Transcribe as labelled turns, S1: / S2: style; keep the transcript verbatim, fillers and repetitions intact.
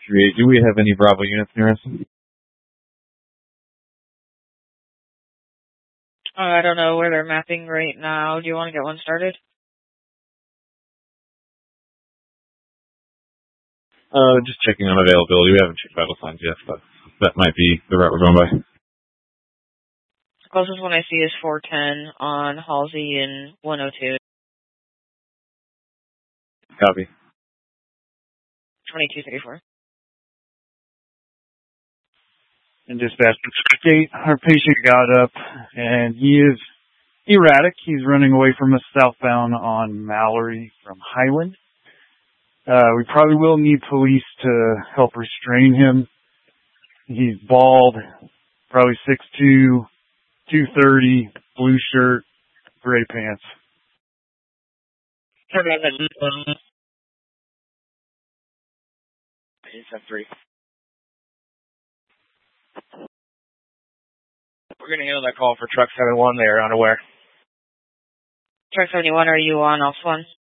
S1: three eight. Do we have any Bravo units near us?
S2: Uh, I don't know where they're mapping right now. Do you want to get one started?
S1: Uh, just checking on availability. We haven't checked vital signs yet, but that might be the route we're going by.
S2: The closest one I see is four ten on Halsey and one oh two.
S1: Copy.
S2: twenty-two thirty-four.
S3: And dispatch state, our patient got up and he is erratic. He's running away from us southbound on Mallory from Highland. Uh, we probably will need police to help restrain him. He's bald, probably six two, two thirty, blue shirt, gray pants.
S4: three. We're going to handle that call for truck seventy-one. They are unaware.
S2: Truck seventy-one, are you on off one?